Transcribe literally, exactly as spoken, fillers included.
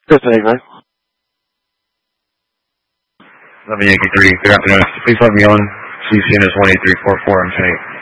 Good evening. eleven Yankee three, good afternoon. Please let me on. C C N is one eight three four four, I'm saying.